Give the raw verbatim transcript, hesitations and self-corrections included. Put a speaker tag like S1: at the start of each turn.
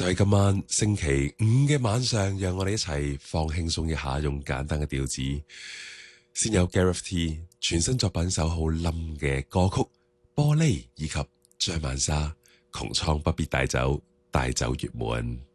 S1: 就係今晚星期五嘅晚上，讓我哋一齊放輕鬆一下，用簡單嘅調子，先有 Gareth T 全新作品首好冧嘅歌曲《玻璃》，以及張曼莎窮蒼不必帶走，帶走月滿。